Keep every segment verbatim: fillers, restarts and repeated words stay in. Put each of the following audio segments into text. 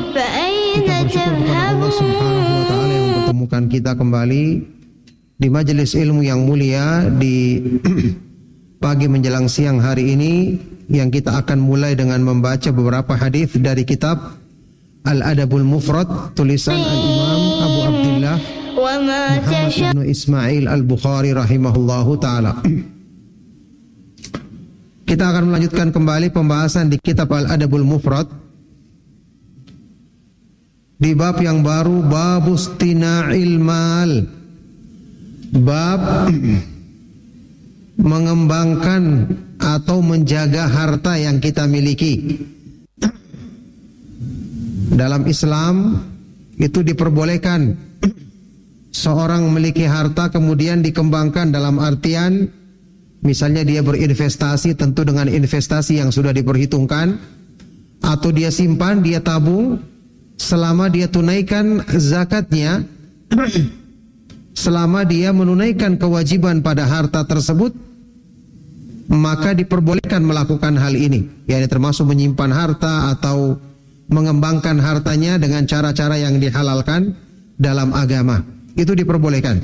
Kita bersyukur kepada Allah Subhanahu wa Ta'ala yang mempertemukan kita kembali di majelis ilmu yang mulia di pagi menjelang siang hari ini, yang kita akan mulai dengan membaca beberapa hadis dari kitab Al-Adabul Mufrad tulisan Al-Imam Abu Abdullah Muhammad ibn Ismail Al-Bukhari rahimahullahu ta'ala. Kita akan melanjutkan kembali pembahasan di kitab Al-Adabul Mufrad di bab yang baru, babus tina'il mal, bab mengembangkan atau menjaga harta yang kita miliki. Dalam Islam itu diperbolehkan seorang memiliki harta kemudian dikembangkan, dalam artian misalnya dia berinvestasi, tentu dengan investasi yang sudah diperhitungkan, atau dia simpan, dia tabung, selama dia tunaikan zakatnya, selama dia menunaikan kewajiban pada harta tersebut, maka diperbolehkan melakukan hal ini. Yani termasuk menyimpan harta atau mengembangkan hartanya dengan cara-cara yang dihalalkan dalam agama. Itu diperbolehkan.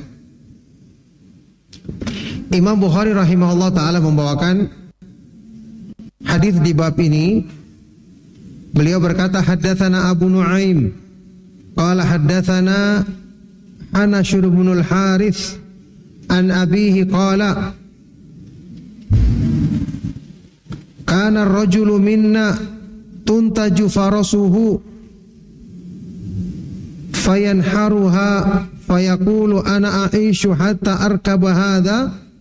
Imam Bukhari rahimahullah ta'ala membawakan hadis di bab ini. Beliau berkata, haddatsana Abu Nuaim qala haddatsana Anashur bin al-Harith an abihi qala kana ar-rajulu minna tuntaju farasuhu fayanharuha fayaqulu ana a'ishu hatta arkaba hadha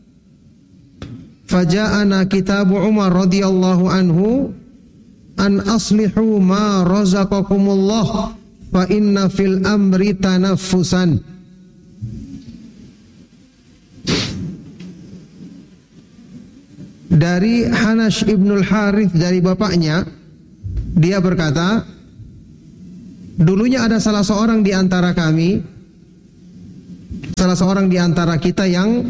faja'ana kitabu Umar radhiyallahu anhu an aslihu ma razaqakumullah fa inna fil amri tanaffusan. Dari Hanash ibnul Harith, dari bapaknya, dia berkata, dulunya ada salah seorang di antara kami, salah seorang di antara kita yang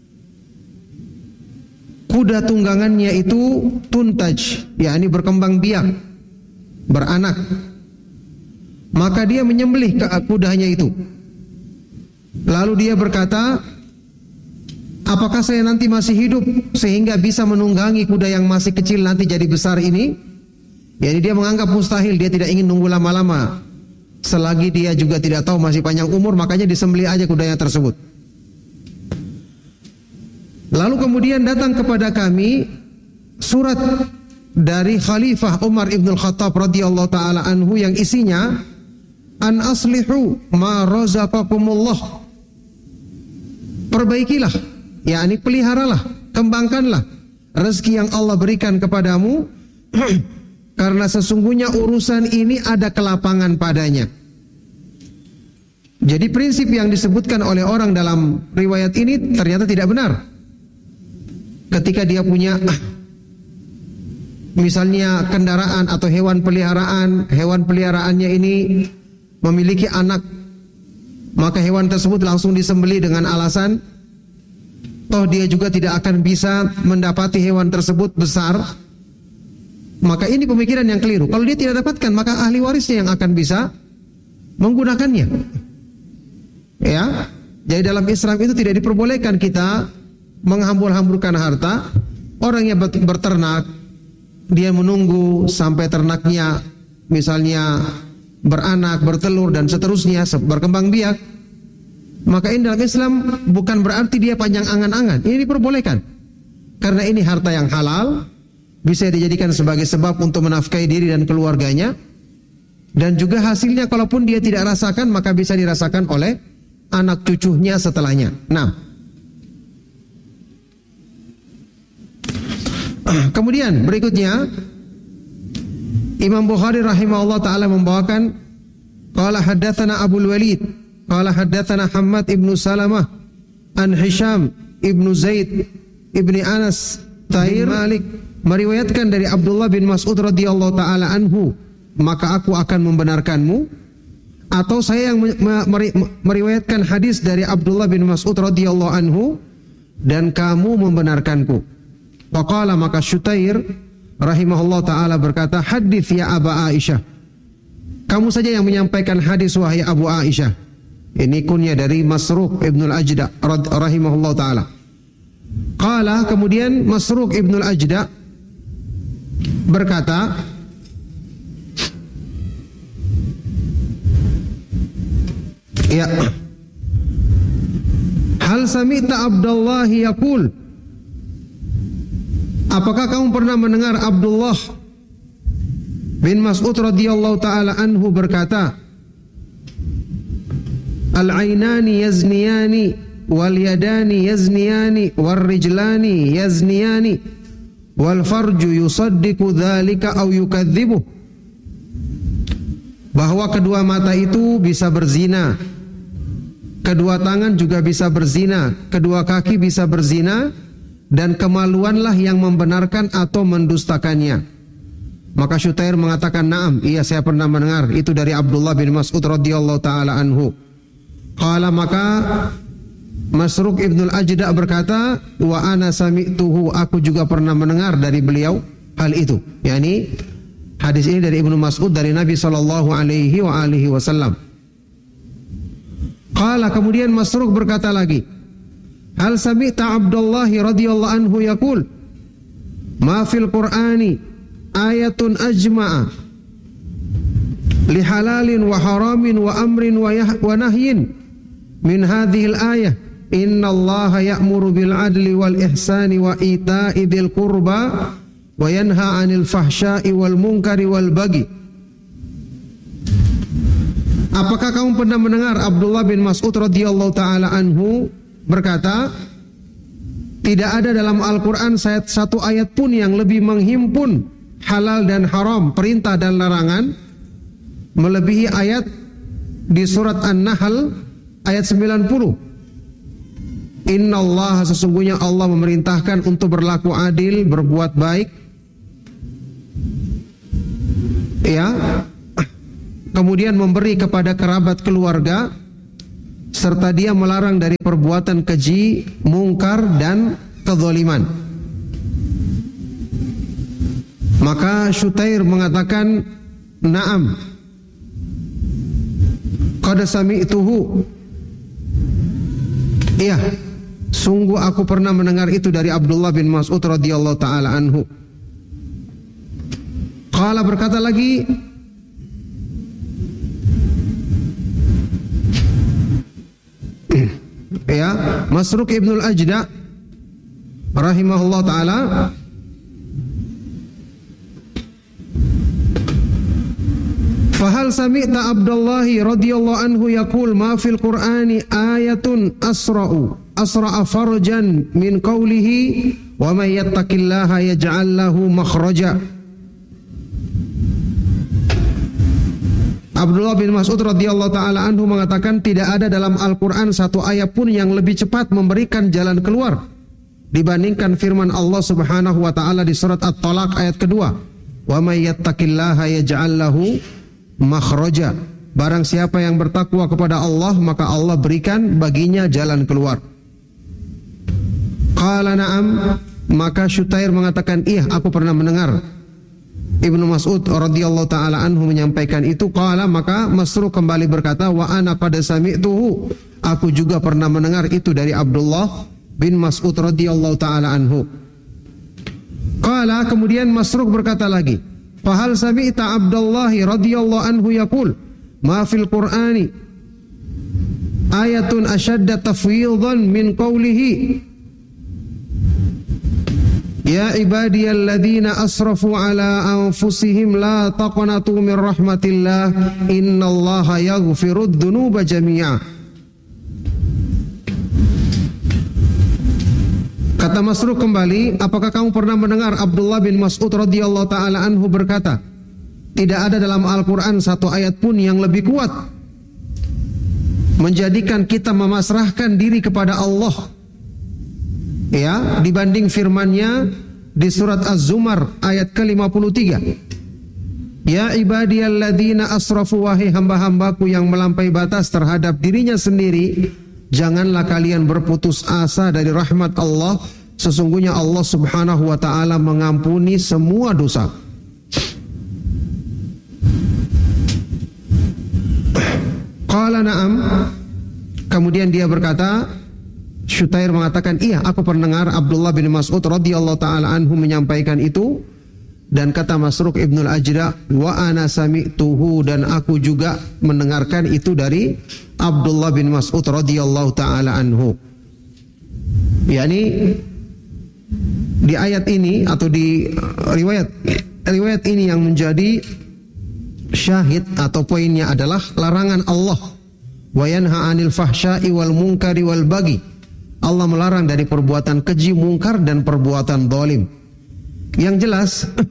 kuda tunggangannya itu tuntaj, yakni berkembang biak, beranak. Maka dia menyembelih ke kudanya itu. Lalu dia berkata, apakah saya nanti masih hidup sehingga bisa menunggangi kuda yang masih kecil nanti jadi besar ini? Jadi dia menganggap mustahil, dia tidak ingin nunggu lama-lama. Selagi dia juga tidak tahu masih panjang umur, makanya disembelih aja kudanya tersebut. Lalu kemudian datang kepada kami surat dari Khalifah Umar ibn al-Khattab radhiyallahu ta'ala anhu yang isinya an aslihu ma razaqakumullah, perbaikilah, yakni peliharalah, kembangkanlah rezeki yang Allah berikan kepadamu karena sesungguhnya urusan ini ada kelapangan padanya. Jadi prinsip yang disebutkan oleh orang dalam riwayat ini ternyata tidak benar. Ketika dia punya misalnya kendaraan atau hewan peliharaan, hewan peliharaannya ini memiliki anak, maka hewan tersebut langsung disembelih dengan alasan toh dia juga tidak akan bisa mendapati hewan tersebut besar. Maka ini pemikiran yang keliru. Kalau dia tidak dapatkan, maka ahli warisnya yang akan bisa menggunakannya. Ya, jadi dalam Islam itu tidak diperbolehkan kita menghambur-hamburkan harta. Orang yang berternak, dia menunggu sampai ternaknya misalnya beranak, bertelur dan seterusnya, berkembang biak. Maka ini dalam Islam bukan berarti dia panjang angan-angan. Ini diperbolehkan karena ini harta yang halal, bisa dijadikan sebagai sebab untuk menafkahi diri dan keluarganya, dan juga hasilnya kalaupun dia tidak rasakan, maka bisa dirasakan oleh anak cucunya setelahnya. Nah, kemudian berikutnya Imam Bukhari rahimahullah ta'ala membawakan qala haddatsana Abul Walid qala haddatsana Hammad ibnu Salamah an Hisham ibnu Zaid ibni Anas Tair Malik meriwayatkan dari Abdullah bin Mas'ud radhiyallahu ta'ala anhu, maka aku akan membenarkanmu, atau saya yang meriwayatkan hadis dari Abdullah bin Mas'ud radhiyallahu anhu dan kamu membenarkanku. Faqala, maka Syutair rahimahullah ta'ala berkata, hadits ya Aba Aisyah, kamu saja yang menyampaikan hadis wahai Abu Aisyah. Ini kunya dari Masruq Ibnul Ajda rahimahullah ta'ala. Qala, kemudian Masruq Ibnul Ajda berkata, ya, hal sami'ta Abdullah yaqul, apakah kamu pernah mendengar Abdullah bin Mas'ud radhiyallahu taala anhu berkata, al-ainani yazniyani wal yadani yazniyani wal rijlani yazniyani wal farju yusaddiqu dzalika aw yukadzibuh, bahwa kedua mata itu bisa berzina, kedua tangan juga bisa berzina, kedua kaki bisa berzina, dan kemaluanlah yang membenarkan atau mendustakannya. Maka Syutair mengatakan, na'am, iya saya pernah mendengar itu dari Abdullah bin Mas'ud radhiyallahu taala anhu. Qala, maka Masruq Ibnul Ajda berkata, wa ana sami'tuhu, aku juga pernah mendengar dari beliau hal itu. Yani hadis ini dari Ibnu Mas'ud dari Nabi sallallahu alaihi wa alihi wasallam. Qala, kemudian Masruq berkata lagi, hal sami'ta Abdullah radhiyallahu anhu yaqul, ma fil Qur'ani ayatun ajma'a li halalin wa haramin wa amrin wa, yah, wa nahyin min hadhil ayah, inna allaha ya'muru bil adli wal ihsani wa ita'i dzil qurba wa yanha 'anil fahsya'i wal munkari wal baghi. Apakah kamu pernah mendengar Abdullah bin Mas'ud radhiyallahu taala anhu berkata, tidak ada dalam Al-Qur'an satu ayat pun yang lebih menghimpun halal dan haram, perintah dan larangan, melebihi ayat di surat An-Nahl ayat sembilan puluh. Inna Allah, sesungguhnya Allah memerintahkan untuk berlaku adil, berbuat baik, ya, kemudian memberi kepada kerabat keluarga, serta dia melarang dari perbuatan keji, mungkar, dan kezaliman. Maka Syutair mengatakan, na'am, qad sami'tuhu, iya, sungguh aku pernah mendengar itu dari Abdullah bin Mas'ud radhiyallahu taala anhu. Qala, berkata lagi, ya, Masruq Ibnul Ajda rahimahullah taala, fahal sami'ta Abdullah radhiyallahu anhu yaqul ma fil Qur'ani ayatun asra'u asra'a farjan min qawlihi wa may yattaqillaha yaj'al lahu makhraja. Abdullah bin Mas'ud radhiyallahu taala anhu mengatakan, tidak ada dalam Al-Qur'an satu ayat pun yang lebih cepat memberikan jalan keluar dibandingkan firman Allah Subhanahu wa taala di surat At-Talaq ayat kedua, wa may yattaqillaha yaj'al lahu makhraja. Barang siapa yang bertakwa kepada Allah, maka Allah berikan baginya jalan keluar. Qala na'am, maka Syutair mengatakan, iya, aku pernah mendengar Ibnu Mas'ud radhiyallahu taala anhu menyampaikan itu. Qala, maka Masruq kembali berkata, wa ana qad sami'tuhu, aku juga pernah mendengar itu dari Abdullah bin Mas'ud radhiyallahu taala anhu. Qala, kemudian Masruq berkata lagi, fahal sami'ta Abdullah radhiyallahu anhu yaqul ma fil Qur'ani ayatun ashadda tafwidhan min qawlihi ya ibadiyalladzina asrafu ala anfusihim la taqnatu min rahmatillah innallaha yaghfirud dzunuba jami'a. Kata Masruq kembali, apakah kamu pernah mendengar Abdullah bin Mas'ud radhiyallahu taala anhu berkata, tidak ada dalam Al-Qur'an satu ayat pun yang lebih kuat menjadikan kita memasrahkan diri kepada Allah, ya, dibanding firman-Nya di surat Az-Zumar ayat ke lima puluh tiga. Ya ibadiyalladzina asrafu, wahai hamba-hambaku yang melampaui batas terhadap dirinya sendiri, janganlah kalian berputus asa dari rahmat Allah. Sesungguhnya Allah Subhanahu wa taala mengampuni semua dosa. Qala na'am. Kemudian dia berkata, Syutair mengatakan, iya, aku pendengar Abdullah bin Mas'ud radhiyallahu taala anhu menyampaikan itu. Dan kata Masruq Ibnul Ajda, wa ana sami'tuhu, dan aku juga mendengarkan itu dari Abdullah bin Mas'ud radhiyallahu taala anhu. Yani di ayat ini atau di riwayat riwayat ini yang menjadi syahid atau poinnya adalah larangan Allah, wa yanha 'anil fahsya'i wal munkari wal baghi. Allah melarang dari perbuatan keji, mungkar, dan perbuatan zalim. Yang jelas,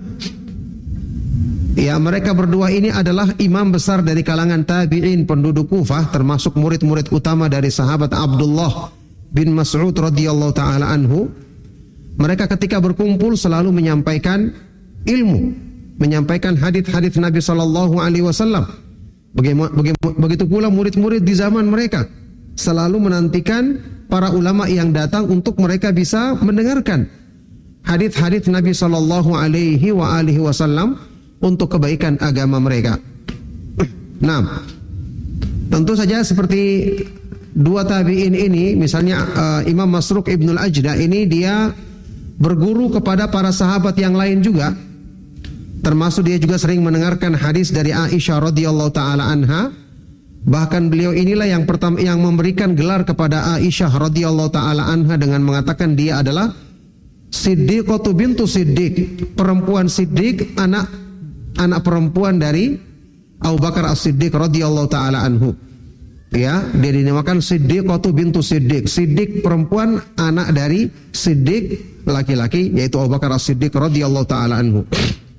ya, mereka berdua ini adalah imam besar dari kalangan tabi'in penduduk Kufah, termasuk murid-murid utama dari sahabat Abdullah bin Mas'ud radhiyallahu taala anhu. Mereka ketika berkumpul selalu menyampaikan ilmu, menyampaikan hadits-hadits Nabi sallallahu alaihi wasallam. Begitu pula murid-murid di zaman mereka selalu menantikan para ulama yang datang untuk mereka bisa mendengarkan hadits-hadits Nabi sallallahu alaihi wa alihi wasallam untuk kebaikan agama mereka. Nah, tentu saja seperti dua tabi'in ini, misalnya uh, Imam Masruq Ibnul Ajda ini, dia berguru kepada para sahabat yang lain juga. Termasuk dia juga sering mendengarkan hadis dari Aisyah radhiyallahu taala anha. Bahkan beliau inilah yang pertama yang memberikan gelar kepada Aisyah radhiyallahu taala anha dengan mengatakan dia adalah Siddiqatu bintu Siddiq, perempuan Siddiq, anak anak perempuan dari Abu Bakar As-Siddiq radhiyallahu taala anhu. Ya, dia dinamakan Siddiqatu bintu Siddiq. Siddiq perempuan, anak dari Siddiq laki-laki, yaitu Abu Bakar As-Siddiq radhiyallahu taala anhu.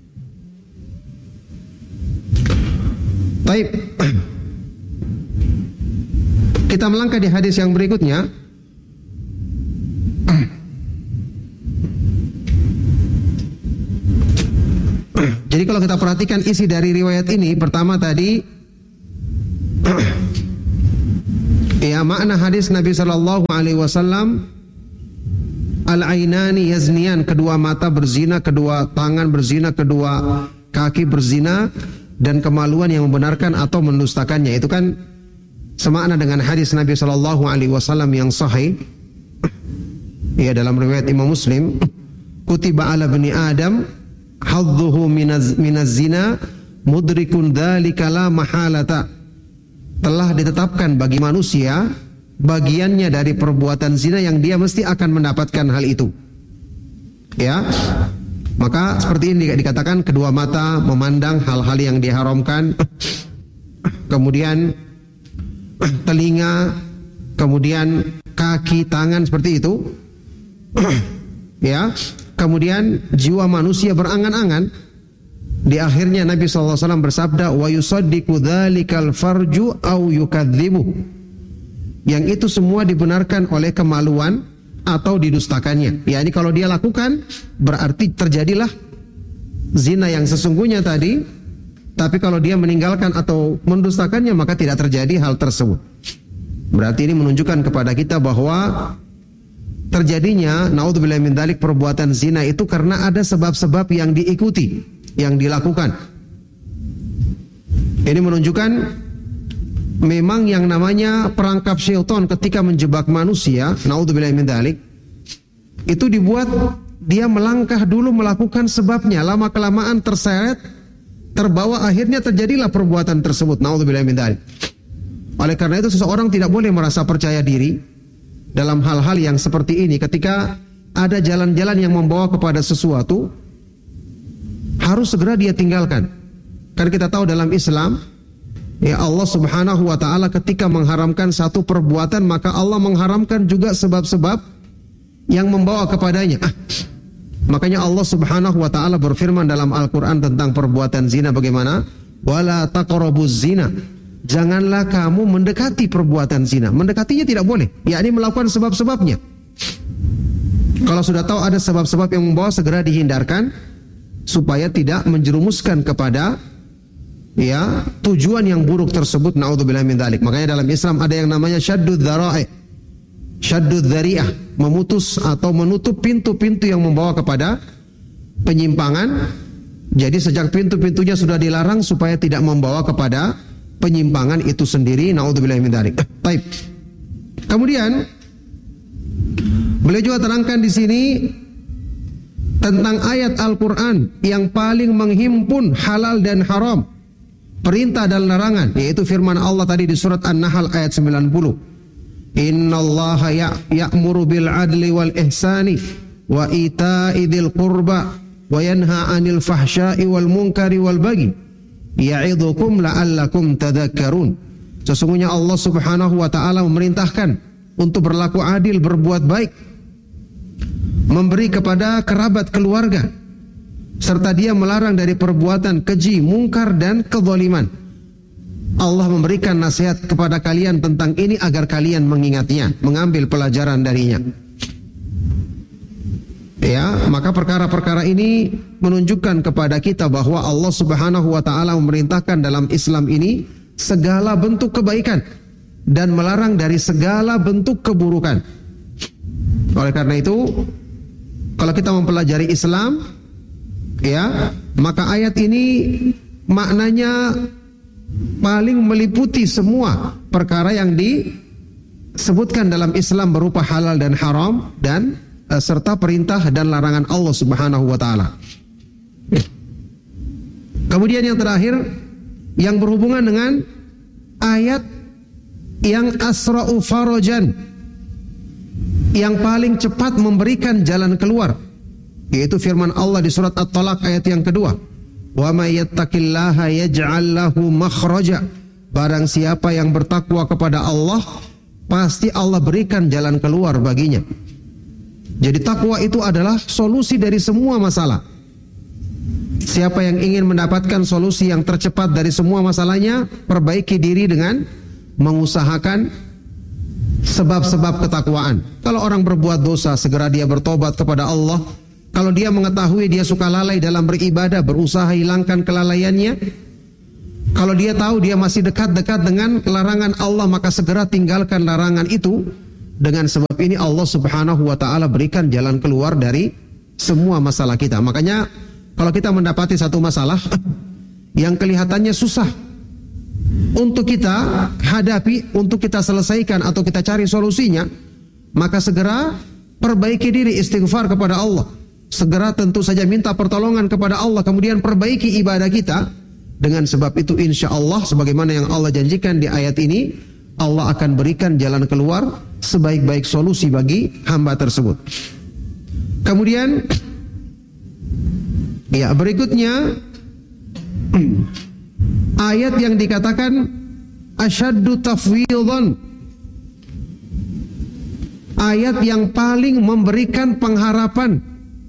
Baik. Kita melangkah di hadis yang berikutnya. Jadi kalau kita perhatikan isi dari riwayat ini, pertama tadi ya, makna hadis Nabi sallallahu alaihi wasallam, al-ainani yaznian, kedua mata berzina, kedua tangan berzina, kedua kaki berzina, dan kemaluan yang membenarkan atau mendustakannya. Itu kan semakna dengan hadis Nabi sallallahu alaihi wasallam yang sahih. Ya, dalam riwayat Imam Muslim, kutiba ala bani Adam hadduhu minaz, minaz zina mudrikun dzalika la mahalata. Telah ditetapkan bagi manusia bagiannya dari perbuatan zina yang dia mesti akan mendapatkan hal itu. Ya, maka seperti ini dikatakan, kedua mata memandang hal-hal yang diharamkan, kemudian telinga, kemudian kaki, tangan, seperti itu. Ya, kemudian jiwa manusia berangan-angan. Di akhirnya Nabi sallallahu alaihi wasallam bersabda, wa yusaddiqu dzalikal farju au yukadzibu. Yang itu semua dibenarkan oleh kemaluan atau didustakannya. Ya, ini kalau dia lakukan berarti terjadilah zina yang sesungguhnya tadi. Tapi kalau dia meninggalkan atau mendustakannya, maka tidak terjadi hal tersebut. Berarti ini menunjukkan kepada kita bahwa terjadinya naudzubillah min dzalik perbuatan zina itu karena ada sebab-sebab yang diikuti, yang dilakukan. Ini menunjukkan memang yang namanya perangkap syaitan ketika menjebak manusia, naudzubillah min dzalik, itu dibuat dia melangkah dulu melakukan sebabnya, lama kelamaan terseret, terbawa, akhirnya terjadilah perbuatan tersebut, naudzubillah min dzalik. Oleh karena itu seseorang tidak boleh merasa percaya diri dalam hal-hal yang seperti ini. Ketika ada jalan-jalan yang membawa kepada sesuatu, harus segera dia tinggalkan. Karena kita tahu dalam Islam, ya, Allah subhanahu wa ta'ala ketika mengharamkan satu perbuatan, maka Allah mengharamkan juga sebab-sebab yang membawa kepadanya. Ah, makanya Allah subhanahu wa ta'ala berfirman dalam Al-Quran tentang perbuatan zina bagaimana? Wala taqrabuz zina. Janganlah kamu mendekati perbuatan zina. Mendekatinya tidak boleh, yakni melakukan sebab-sebabnya. Kalau sudah tahu ada sebab-sebab yang membawa, segera dihindarkan supaya tidak menjerumuskan kepada ya tujuan yang buruk tersebut, naudzubillah min dzalik. Makanya dalam Islam ada yang namanya syaddud dzara'i, syaddud dzari'ah, memutus atau menutup pintu-pintu yang membawa kepada penyimpangan. Jadi sejak pintu-pintunya sudah dilarang supaya tidak membawa kepada penyimpangan itu sendiri. Naudzubillahi min dzalik. Baik. Kemudian beliau juga terangkan di sini tentang ayat Al-Quran yang paling menghimpun halal dan haram, perintah dan larangan, yaitu firman Allah tadi di surat An-Nahl ayat sembilan puluh. Innallaha ya'muru bil adli wal ihsani wa ita'i dzil qurba wa yanha 'anil fahsya'i wal munkari wal baghi ya'idzukum la'allakum tadhakkarun. Sesungguhnya Allah Subhanahu wa taala memerintahkan untuk berlaku adil, berbuat baik, memberi kepada kerabat keluarga, serta dia melarang dari perbuatan keji, mungkar dan kezaliman. Allah memberikan nasihat kepada kalian tentang ini agar kalian mengingatnya, mengambil pelajaran darinya. Ya, maka perkara-perkara ini menunjukkan kepada kita bahwa Allah Subhanahu wa taala memerintahkan dalam Islam ini segala bentuk kebaikan dan melarang dari segala bentuk keburukan. Oleh karena itu, kalau kita mempelajari Islam, ya, maka ayat ini maknanya paling meliputi semua perkara yang disebutkan dalam Islam berupa halal dan haram dan uh, serta perintah dan larangan Allah Subhanahu wa taala. Kemudian yang terakhir yang berhubungan dengan ayat yang asra'u farajan, yang paling cepat memberikan jalan keluar, yaitu firman Allah di surat At-Talaq ayat yang kedua. Wa may yattaqillaha yaj'al lahu makhraja. Barang siapa yang bertakwa kepada Allah, pasti Allah berikan jalan keluar baginya. Jadi takwa itu adalah solusi dari semua masalah. Siapa yang ingin mendapatkan solusi yang tercepat dari semua masalahnya, perbaiki diri dengan mengusahakan sebab-sebab ketakwaan. Kalau orang berbuat dosa, segera dia bertobat kepada Allah. Kalau dia mengetahui dia suka lalai dalam beribadah, berusaha hilangkan kelalaiannya. Kalau dia tahu dia masih dekat-dekat dengan larangan Allah, maka segera tinggalkan larangan itu. Dengan sebab ini Allah Subhanahu wa taala berikan jalan keluar dari semua masalah kita. Makanya kalau kita mendapati satu masalah yang kelihatannya susah untuk kita hadapi, untuk kita selesaikan atau kita cari solusinya, maka segera perbaiki diri, istighfar kepada Allah. Segera tentu saja minta pertolongan kepada Allah, kemudian perbaiki ibadah kita. Dengan sebab itu insya Allah sebagaimana yang Allah janjikan di ayat ini, Allah akan berikan jalan keluar sebaik-baik solusi bagi hamba tersebut. Kemudian ya berikutnya ayat yang dikatakan asyaddu tafwidhan, ayat yang paling memberikan pengharapan,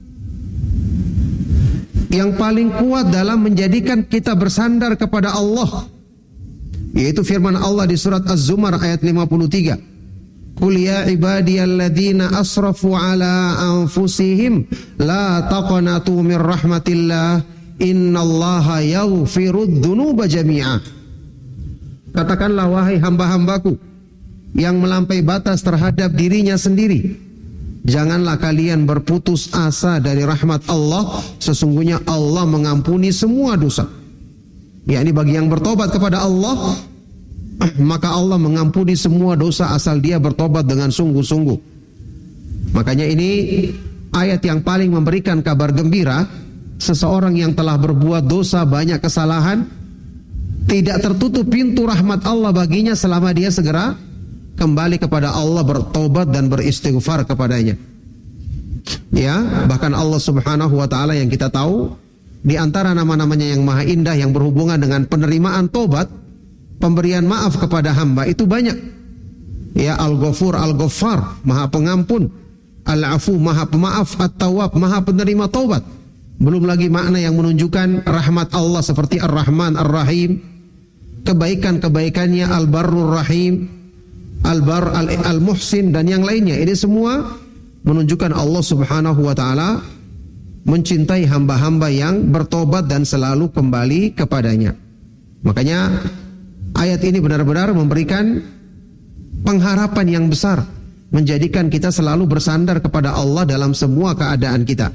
yang paling kuat dalam menjadikan kita bersandar kepada Allah, yaitu firman Allah di surat Az-Zumar ayat lima puluh tiga. Qul ya ibadiyalladzina asrafu ala anfusihim la taqnatu min rahmatillah innallaha yaghfirud dzunuba jami'a. Katakanlah wahai hamba-hambaku yang melampaui batas terhadap dirinya sendiri, janganlah kalian berputus asa dari rahmat Allah. Sesungguhnya Allah mengampuni semua dosa. yakni bagi yang bertobat kepada Allah, maka Allah mengampuni semua dosa asal dia bertobat dengan sungguh-sungguh. Makanya ini ayat yang paling memberikan kabar gembira. Seseorang yang telah berbuat dosa, banyak kesalahan, tidak tertutup pintu rahmat Allah baginya selama dia segera kembali kepada Allah, bertobat dan beristighfar kepadanya. Ya, bahkan Allah Subhanahu wa taala yang kita tahu di antara nama-namanya yang maha indah yang berhubungan dengan penerimaan tobat, pemberian maaf kepada hamba itu banyak. Ya, Al-Ghafur, Al-Ghaffar, maha pengampun, Al-Afu, maha pemaaf, At-Tawwab, maha penerima taubat. Belum lagi makna yang menunjukkan rahmat Allah seperti Ar-Rahman, Ar-Rahim, kebaikan-kebaikannya, Al-Barrur Rahim, Al-Bar, Al-Muhsin dan yang lainnya. Ini semua menunjukkan Allah Subhanahu wa taala mencintai hamba-hamba yang bertobat dan selalu kembali kepadanya. Makanya ayat ini benar-benar memberikan pengharapan yang besar, menjadikan kita selalu bersandar kepada Allah dalam semua keadaan kita.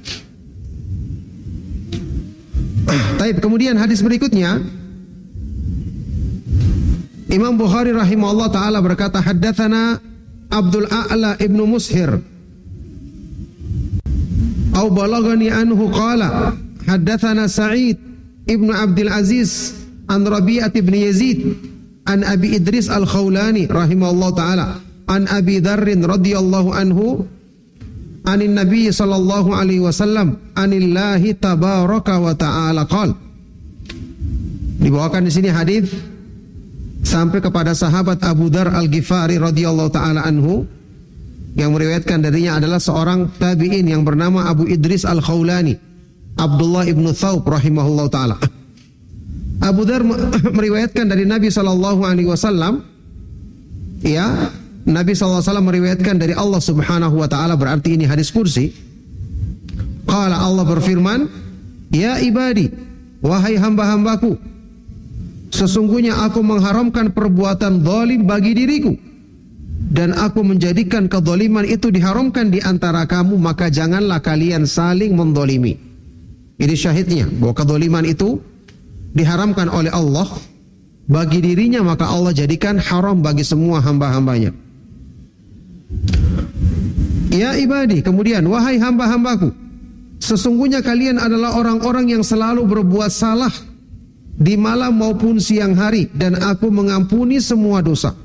Taib, kemudian hadis berikutnya Imam Bukhari rahimahullah taala berkata, haddatsana Abdul A'la ibnu Mushir au balagani anhu qala haddatsana Sa'id ibnu Abdul Aziz an Rabi'ah ibn Yazid an Abi Idris al-Khawlani rahimahullah taala an Abi Dzar radhiyallahu anhu anin Nabi sallallahu alaihi wasallam anillahi tabaraka wa taala qala. Dibawakan di sini hadis sampai kepada sahabat Abu Dzar Al-Ghifari radhiyallahu taala anhu, yang meriwayatkan darinya adalah seorang tabi'in yang bernama Abu Idris Al-Khawlani, Abdullah ibnu Thawb rahimahullahu taala. Abu Dzar meriwayatkan dari Nabi sallallahu alaihi wasallam, ya, Nabi sallallahu alaihi wasallam meriwayatkan dari Allah Subhanahu wa taala, berarti ini hadis kursi. Qala, Allah berfirman, ya ibadi, wahai hamba-hambaku, sesungguhnya aku mengharamkan perbuatan zalim bagi diriku, dan aku menjadikan kezaliman itu diharamkan di antara kamu, maka janganlah kalian saling menzalimi. Ini syahidnya bahwa kezaliman itu diharamkan oleh Allah bagi dirinya, maka Allah jadikan haram bagi semua hamba-hambanya. Ya ibadi, kemudian wahai hamba-hambaku, sesungguhnya kalian adalah orang-orang yang selalu berbuat salah di malam maupun siang hari, dan aku mengampuni semua dosa.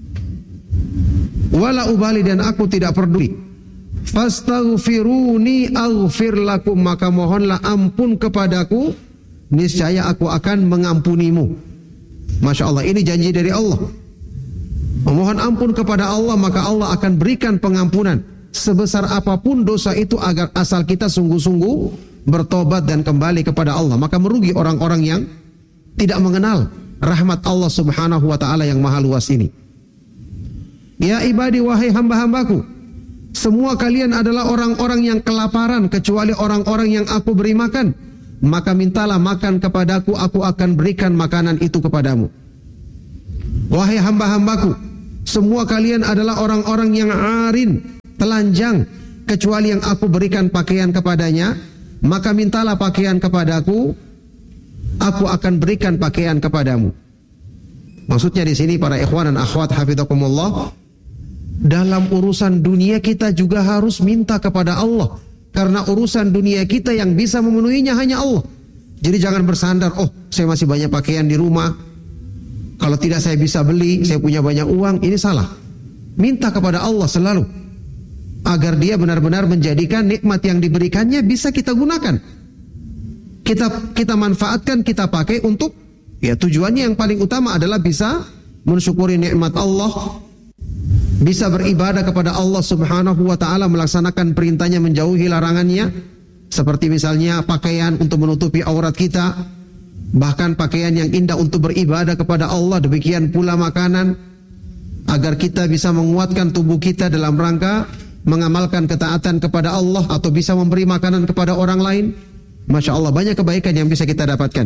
Wala ubali, dan aku tidak peduli. Fastaghfiruni aghfir lakum, maka mohonlah ampun kepadaku, niscaya aku akan mengampunimu. Masya Allah, ini janji dari Allah. Memohon ampun kepada Allah, maka Allah akan berikan pengampunan sebesar apapun dosa itu, agar asal kita sungguh-sungguh bertobat dan kembali kepada Allah. Maka merugi orang-orang yang tidak mengenal rahmat Allah Subhanahu wa taala yang maha luas ini. Ya ibadi, wahai hamba-hambaku, semua kalian adalah orang-orang yang kelaparan kecuali orang-orang yang aku beri makan. Maka mintalah makan kepadaku, aku akan berikan makanan itu kepadamu. Wahai hamba-hambaku, semua kalian adalah orang-orang yang arin, telanjang, kecuali yang aku berikan pakaian kepadanya. Maka mintalah pakaian kepadaku, aku akan berikan pakaian kepadamu. Maksudnya di sini para ikhwan dan akhwat hafizakumullah, dalam urusan dunia kita juga harus minta kepada Allah, karena urusan dunia kita yang bisa memenuhinya hanya Allah. Jadi jangan bersandar, oh saya masih banyak pakaian di rumah, kalau tidak saya bisa beli, saya punya banyak uang. Ini salah. Minta kepada Allah selalu, agar dia benar-benar menjadikan nikmat yang diberikannya bisa kita gunakan. Kita kita manfaatkan, kita pakai untuk, ya tujuannya yang paling utama adalah bisa mensyukuri nikmat Allah, bisa beribadah kepada Allah Subhanahu wa taala, melaksanakan perintahnya, menjauhi larangannya, seperti misalnya pakaian untuk menutupi aurat kita, bahkan pakaian yang indah untuk beribadah kepada Allah. Demikian pula makanan, agar kita bisa menguatkan tubuh kita dalam rangka mengamalkan ketaatan kepada Allah, atau bisa memberi makanan kepada orang lain. Masya Allah, banyak kebaikan yang bisa kita dapatkan.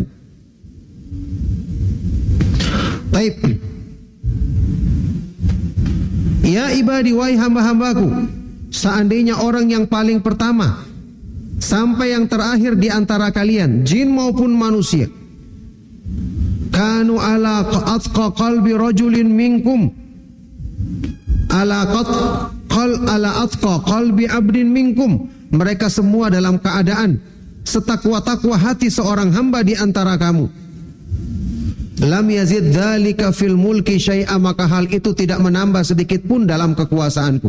Baik. Ya ibadi, wahai hamba-hambaku, seandainya orang yang paling pertama sampai yang terakhir di antara kalian, jin maupun manusia, kanu ala atqa qalbi rajulin minkum, ala qat qal ala atqa qalbi abdin minkum, mereka semua dalam keadaan setakwa-takwa hati seorang hamba di antara kamu. Lam yazid dzalika fil mulki syai'a, maka hal itu tidak menambah sedikit pun dalam kekuasaanku.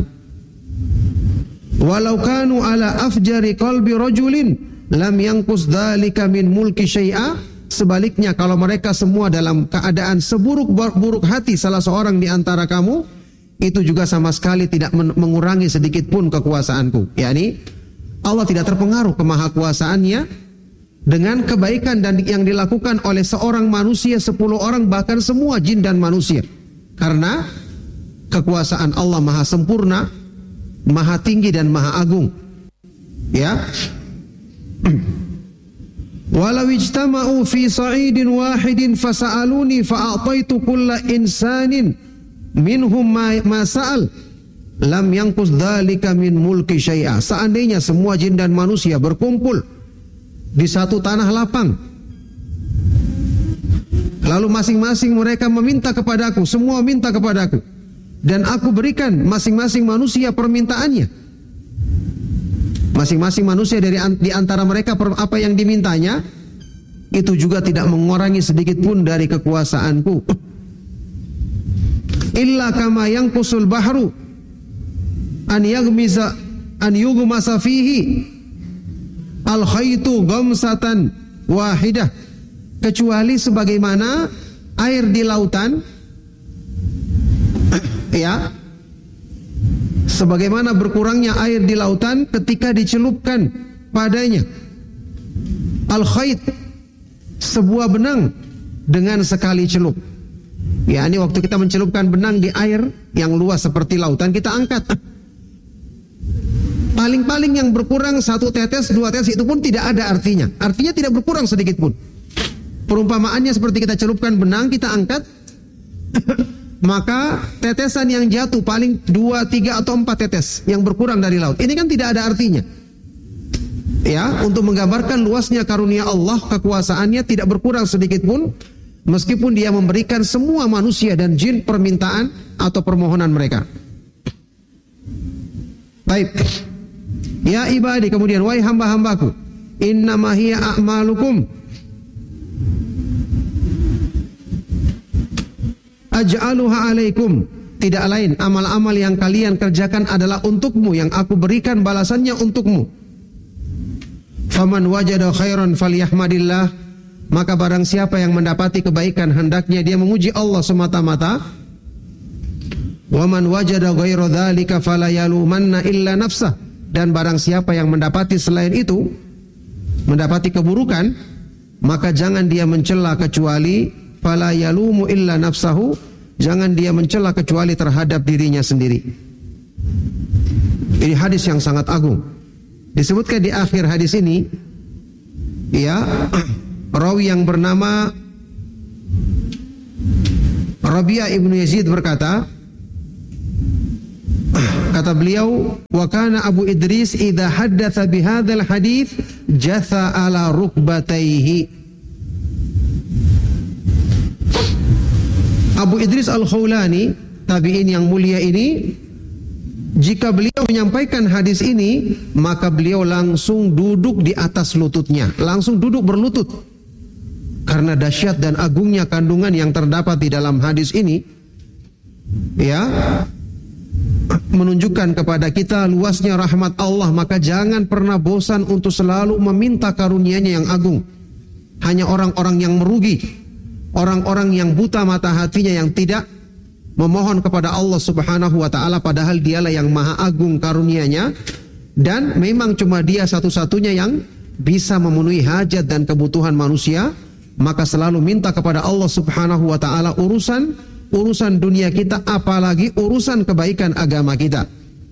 Walau kanu ala afjari qalbi rajulin lam yanqus dzalika min mulki syai'a, sebaliknya kalau mereka semua dalam keadaan seburuk-buruk hati salah seorang di antara kamu, itu juga sama sekali tidak mengurangi sedikit pun kekuasaanku. Yani Allah tidak terpengaruh kemahakuasaannya dengan kebaikan dan yang dilakukan oleh seorang manusia, sepuluh orang, bahkan semua jin dan manusia. Karena kekuasaan Allah maha sempurna, maha tinggi dan maha agung. Ya. Walau ijtama'u fi sa'idin wahidin fasa'aluni fa'ataitu kulla insanin minhum ma sa'al lam yanqus dzalika min mulki syai'a. Seandainya semua jin dan manusia berkumpul di satu tanah lapang, Lalu masing-masing mereka meminta kepadaku, semua minta kepadaku, dan aku berikan masing-masing manusia permintaannya. Masing-masing manusia dari di antara mereka apa yang dimintanya, itu juga tidak mengurangi sedikit pun dari kekuasaanku. Illa kama yanqusul bahru an yaghmiza an yughmasa fihi al khaytu ghamsatan wahidah, kecuali sebagaimana air di lautan, ya, sebagaimana berkurangnya air di lautan ketika dicelupkan padanya al khayt, sebuah benang dengan sekali celup. Ya, ini waktu kita mencelupkan benang di air yang luas seperti lautan, kita angkat. Paling-paling yang berkurang satu tetes, dua tetes, itu pun tidak ada artinya. Artinya tidak berkurang sedikit pun. Perumpamaannya seperti kita celupkan benang, kita angkat, maka tetesan yang jatuh paling dua, tiga atau empat tetes yang berkurang dari laut. Ini kan tidak ada artinya. Ya, untuk menggambarkan luasnya karunia Allah, kekuasaannya tidak berkurang sedikit pun, meskipun dia memberikan semua manusia dan jin permintaan atau permohonan mereka. Baik. Ya ibadi, kemudian wahai hamba-hambaku, innama hiya a'malukum aj'aluha alaikum, tidak lain amal-amal yang kalian kerjakan adalah untukmu, yang aku berikan balasannya untukmu. Faman wajada khairan falyahmadillah, maka barang siapa yang mendapati kebaikan hendaknya dia memuji Allah semata-mata. Wa man wajada ghaira dzalika fala yalumanna illa nafsah, dan barang siapa yang mendapati selain itu, mendapati keburukan, maka jangan dia mencela kecuali fala yalumu illa nafsahu, jangan dia mencela kecuali terhadap dirinya sendiri. Ini hadis yang sangat agung. Disebutkan di akhir hadis ini, ya, rawi yang bernama Rabi'ah ibnu Yazid berkata, kata beliau, wa kana Abu Idris idza haddatsa bihadzal hadits jatha ala rukbatayhi. Abu Idris Al-Khawlani, tabi'in yang mulia ini, jika beliau menyampaikan hadis ini, maka beliau langsung duduk di atas lututnya, langsung duduk berlutut. Karena dahsyat dan agungnya kandungan yang terdapat di dalam hadis ini, ya, menunjukkan kepada kita luasnya rahmat Allah. Maka jangan pernah bosan untuk selalu meminta karunia-Nya yang agung. Hanya orang-orang yang merugi, orang-orang yang buta mata hatinya, yang tidak memohon kepada Allah Subhanahu wa ta'ala, padahal dialah yang maha agung karunia-Nya, dan memang cuma dia satu-satunya yang bisa memenuhi hajat dan kebutuhan manusia. Maka selalu minta kepada Allah Subhanahu wa ta'ala urusan urusan dunia kita, apalagi urusan kebaikan agama kita.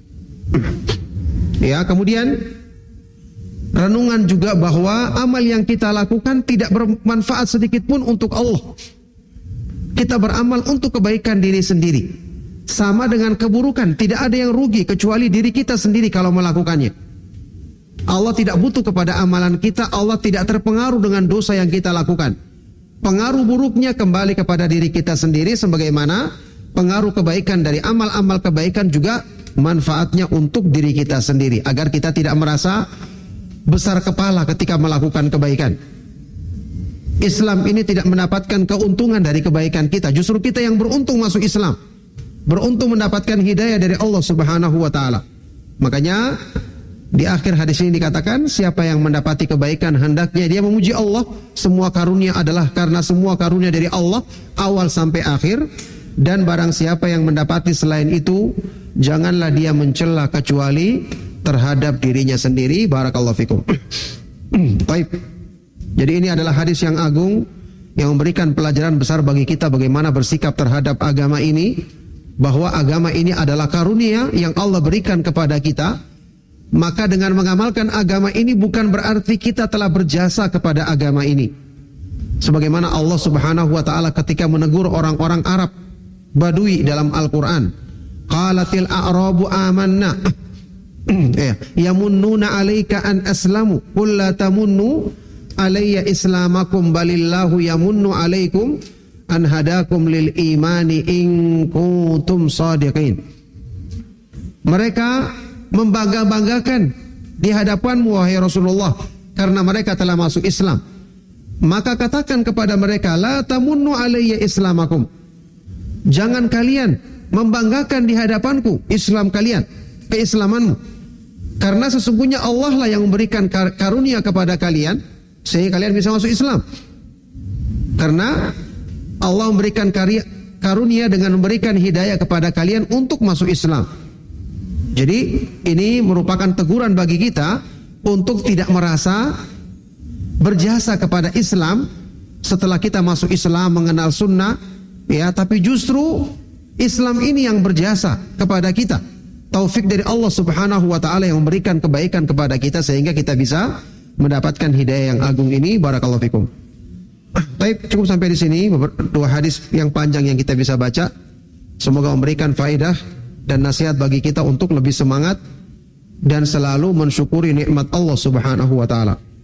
Ya, kemudian renungan juga bahwa amal yang kita lakukan tidak bermanfaat sedikit pun untuk Allah. Kita beramal untuk kebaikan diri sendiri, sama dengan keburukan. Tidak ada yang rugi kecuali diri kita sendiri kalau melakukannya. Allah tidak butuh kepada amalan kita, Allah tidak terpengaruh dengan dosa yang kita lakukan. Pengaruh buruknya kembali kepada diri kita sendiri, sebagaimana pengaruh kebaikan dari amal-amal kebaikan juga manfaatnya untuk diri kita sendiri, agar kita tidak merasa besar kepala ketika melakukan kebaikan. Islam ini tidak mendapatkan keuntungan dari kebaikan kita, justru kita yang beruntung masuk Islam, beruntung mendapatkan hidayah dari Allah Subhanahu wa ta'ala. Makanya di akhir hadis ini dikatakan, siapa yang mendapati kebaikan hendaknya dia memuji Allah. Semua karunia adalah karena semua karunia dari Allah, awal sampai akhir. Dan barang siapa yang mendapati selain itu, janganlah dia mencela kecuali terhadap dirinya sendiri. Barakallahu fikum. Baik. Jadi ini adalah hadis yang agung, yang memberikan pelajaran besar bagi kita bagaimana bersikap terhadap agama ini, bahwa agama ini adalah karunia yang Allah berikan kepada kita. Maka dengan mengamalkan agama ini bukan berarti kita telah berjasa kepada agama ini. Sebagaimana Allah Subhanahu wa ta'ala ketika menegur orang-orang Arab Badui dalam Al-Quran, qalatil a'rabu amanna yamunnuna alaika an aslamu qul la tamunnu alayya islamakum balillahu yamunnu alaikum an hadakum lil imani in kuntum shadiqin. Mereka membangga-banggakan di hadapanmu wahai Rasulullah karena mereka telah masuk Islam. Maka katakan kepada mereka, la tamunnu alayya islamakum. Jangan kalian membanggakan di hadapanku Islam kalian, keislamanmu. Karena sesungguhnya Allah lah yang memberikan karunia kepada kalian sehingga kalian bisa masuk Islam. Karena Allah memberikan karya, karunia dengan memberikan hidayah kepada kalian untuk masuk Islam. Jadi ini merupakan teguran bagi kita untuk tidak merasa berjasa kepada Islam setelah kita masuk Islam, mengenal sunnah, ya, tapi justru Islam ini yang berjasa kepada kita. Taufik dari Allah Subhanahu wa taala yang memberikan kebaikan kepada kita sehingga kita bisa mendapatkan hidayah yang agung ini. Barakallahu fikum. Baik, cukup sampai di sini dua hadis yang panjang yang kita bisa baca. Semoga memberikan faedah dan nasihat bagi kita untuk lebih semangat dan selalu mensyukuri nikmat Allah Subhanahu wa taala.